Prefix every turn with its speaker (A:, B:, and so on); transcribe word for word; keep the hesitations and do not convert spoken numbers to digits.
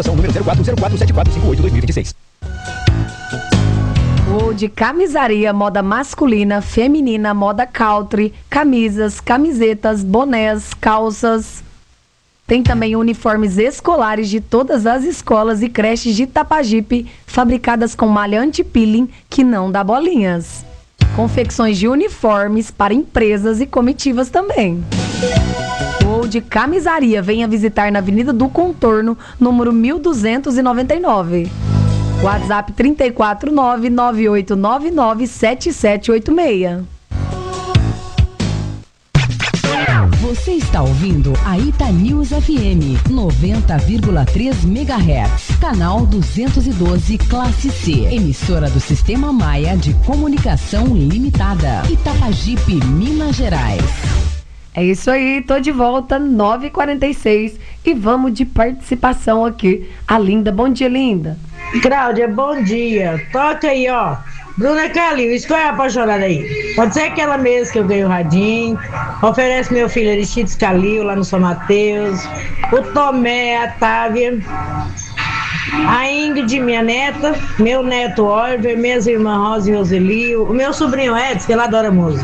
A: Número zero quatro zero quatro sete quatro cinco oito dois mil e vinte e seis.
B: O de camisaria, moda masculina, feminina, moda country, camisas, camisetas, bonés, calças. Tem também uniformes escolares de todas as escolas e creches de Itapajipe, fabricadas com malha anti-peeling que não dá bolinhas. Confecções de uniformes para empresas e comitivas também. O de camisaria, venha visitar na Avenida do Contorno, número mil duzentos e noventa e nove. WhatsApp três quatro nove, nove oito nove nove, sete sete oito seis.
C: Você está ouvindo a Ita News F M noventa vírgula três megahertz, canal duzentos e doze, classe C, emissora do Sistema Maia de Comunicação Limitada, Itapajipe, Minas Gerais.
B: É isso aí, tô de volta, nove e quarenta e seis, e vamos de participação aqui. A Linda, bom dia, Linda.
D: Cláudia, bom dia. Toca aí, ó. Bruna Calil, escolhe a apaixonada aí. Pode ser aquela mesmo que eu ganhei o radinho. Oferece meu filho Aristides Calil lá no São Mateus. O Tomé, a Távia. A Ingrid, minha neta. Meu neto Oliver. Minhas irmãs Rosa e Roseli. O meu sobrinho Edson, que ele adora música.